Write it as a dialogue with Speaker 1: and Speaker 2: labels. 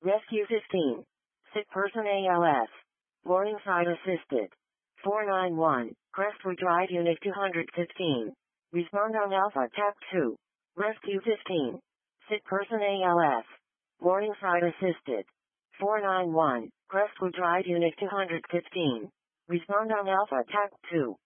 Speaker 1: Rescue 15. Sick person ALS. Warning side assisted. 491. Crestwood Drive Unit 215. Respond on Alpha Tap 2. Rescue 15. Sick person ALS. Warning side assisted. 491. Crestwood Drive Unit 215. Respond on Alpha Tap 2.